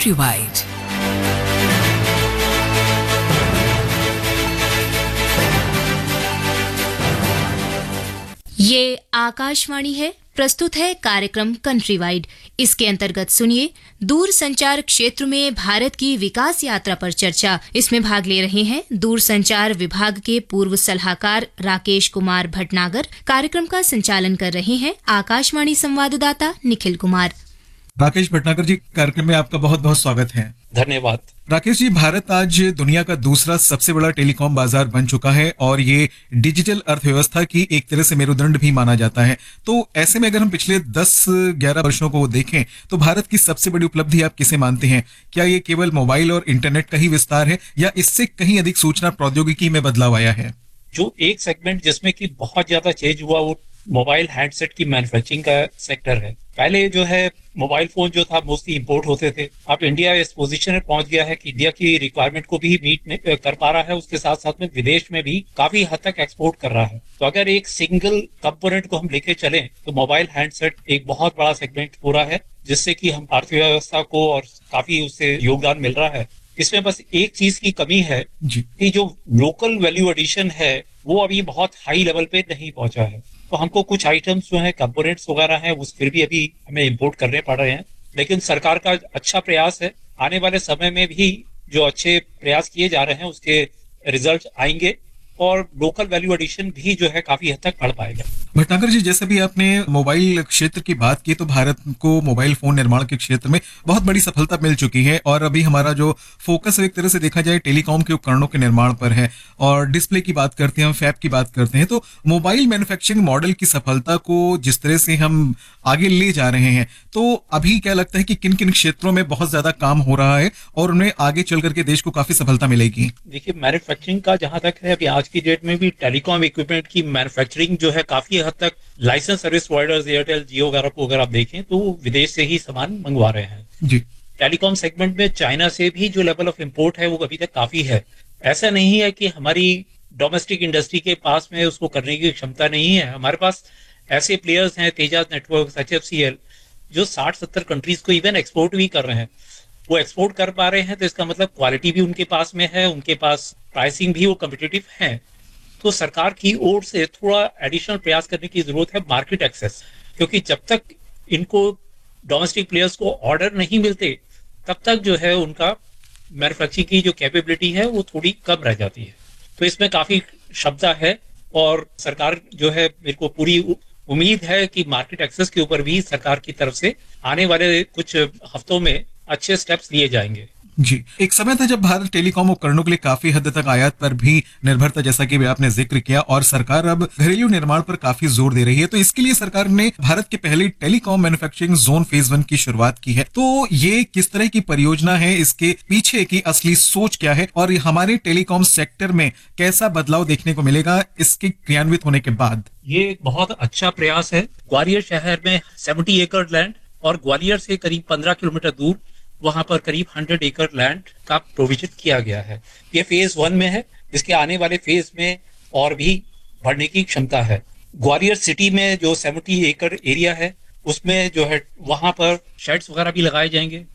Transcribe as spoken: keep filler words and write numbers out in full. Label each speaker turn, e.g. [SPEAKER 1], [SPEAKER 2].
[SPEAKER 1] Countrywide.
[SPEAKER 2] ये आकाशवाणी है, प्रस्तुत है कार्यक्रम कंट्री वाइड। इसके अंतर्गत सुनिए दूर संचार क्षेत्र में भारत की विकास यात्रा पर चर्चा। इसमें भाग ले रहे हैं दूर संचार विभाग के पूर्व सलाहकार राकेश कुमार भटनागर। कार्यक्रम का संचालन कर रहे हैं आकाशवाणी संवाददाता निखिल कुमार।
[SPEAKER 3] राकेश भटनागर जी, कार्यक्रम में आपका बहुत बहुत स्वागत है।
[SPEAKER 4] धन्यवाद।
[SPEAKER 3] राकेश जी, भारत आज दुनिया का दूसरा सबसे बड़ा टेलीकॉम बाजार बन चुका है और ये डिजिटल अर्थव्यवस्था की एक तरह से मेरुदंड भी माना जाता है। तो ऐसे में अगर हम पिछले दस ग्यारह वर्षों को देखें तो भारत की सबसे बड़ी उपलब्धि आप किसे मानते हैं? क्या ये केवल मोबाइल और इंटरनेट का ही विस्तार है या इससे कहीं अधिक सूचना प्रौद्योगिकी में बदलाव आया है?
[SPEAKER 4] जो एक सेगमेंट जिसमें कि बहुत ज्यादा चेंज हुआ वो मोबाइल हैंडसेट की मैन्युफैक्चरिंग का सेक्टर है। पहले जो है मोबाइल फोन जो था मोस्टली इंपोर्ट होते थे। अब इंडिया इस पोजीशन में पहुंच गया है कि इंडिया की रिक्वायरमेंट को भी मीट कर पा रहा है, उसके साथ साथ में विदेश में भी काफी हद तक एक्सपोर्ट कर रहा है। तो अगर एक सिंगल कंपोनेंट को हम लेके चलें तो मोबाइल हैंडसेट एक बहुत बड़ा सेगमेंट पूरा है, जिससे कि हम अर्थव्यवस्था को और काफी उससे योगदान मिल रहा है। इसमें बस एक चीज की कमी है कि जो लोकल वैल्यू एडिशन है वो अभी बहुत हाई लेवल पे नहीं पहुंचा है। तो हमको कुछ आइटम्स जो है कंपोनेंट्स वगैरह हैं उस फिर भी अभी हमें इंपोर्ट करने पड़ रहे हैं, लेकिन सरकार का अच्छा प्रयास है। आने वाले समय में भी जो अच्छे प्रयास किए जा रहे हैं उसके रिजल्ट आएंगे और लोकल वैल्यू एडिशन भी जो है काफी हद तक बढ़ पाएगा।
[SPEAKER 3] भटनागर जी, जैसे भी आपने मोबाइल क्षेत्र की बात की तो भारत को मोबाइल फोन निर्माण के क्षेत्र में बहुत बड़ी सफलता मिल चुकी है और अभी हमारा जो फोकस एक तरह से देखा जाए टेलीकॉम के उपकरणों के निर्माण पर है और डिस्प्ले की बात करते हैं, हम फैब की बात करते हैं। तो मोबाइल मैन्युफैक्चरिंग मॉडल की सफलता को जिस तरह से हम आगे ले जा रहे हैं, तो अभी क्या लगता है कि किन किन क्षेत्रों में बहुत ज्यादा काम हो रहा है और उन्हें आगे चल करके देश को काफी सफलता मिलेगी?
[SPEAKER 4] देखिए, मैन्युफैक्चरिंग का जहां तक है, अभी आज की डेट में भी टेलीकॉम इक्विपमेंट की मैन्युफैक्चरिंग जो है काफी हद तक लाइसेंस सर्विस प्रोवाइडर्स एयरटेल जियो वगैरह को अगर आप देखें तो विदेश से ही सामान मंगवा रहे हैं
[SPEAKER 3] जी।
[SPEAKER 4] टेलीकॉम सेगमेंट में चाइना से भी जो लेवल ऑफ इंपोर्ट है वो अभी तक काफी है। ऐसा नहीं है कि हमारी डोमेस्टिक इंडस्ट्री के पास में उसको करने की क्षमता नहीं है। हमारे पास ऐसे प्लेयर्स हैं, तेजाज network, H F C L, जो साठ सत्तर कंट्रीज को इवन एक्सपोर्ट भी कर रहे हैं। वो एक्सपोर्ट कर पा रहे हैं तो इसका मतलब क्वालिटी भी उनके पास में है, उनके पास प्राइसिंग भी वो कम्पिटिटिव है। तो सरकार की ओर से थोड़ा एडिशनल प्रयास करने की जरूरत है मार्केट एक्सेस, क्योंकि जब तक इनको डोमेस्टिक प्लेयर्स को ऑर्डर नहीं मिलते तब तक जो है उनका मैन्युफैक्चरिंग की जो कैपेबिलिटी है वो थोड़ी कम रह जाती है। तो इसमें काफी क्षमता है और सरकार जो है, मेरे को पूरी उम्मीद है कि मार्केट एक्सेस के ऊपर भी सरकार की तरफ से आने वाले कुछ हफ्तों में अच्छे स्टेप्स लिए जाएंगे।
[SPEAKER 3] जी, एक समय था जब भारत टेलीकॉम उपकरणों के लिए काफी हद तक आयात पर भी निर्भर था, जैसा कि आपने जिक्र किया, और सरकार अब घरेलू निर्माण पर काफी जोर दे रही है। तो इसके लिए सरकार ने भारत के पहले telecom manufacturing zone phase one की शुरुआत की है। तो ये किस तरह की परियोजना है, इसके पीछे की असली सोच क्या है और हमारे टेलीकॉम सेक्टर में कैसा बदलाव देखने को मिलेगा इसके क्रियान्वित होने के बाद?
[SPEAKER 4] ये एक बहुत अच्छा प्रयास है। ग्वालियर शहर में सत्तर एकड़ लैंड और ग्वालियर से करीब पंद्रह किलोमीटर दूर वहां पर करीब सौ एकड़ लैंड का प्रोविजन किया गया है। ये फेज वन में है, इसके आने वाले फेज में और भी बढ़ने की क्षमता है। ग्वालियर सिटी में जो सत्तर एकड़ एरिया है उसमें जो है वहां पर शेड्स वगैरह भी लगाए जाएंगे,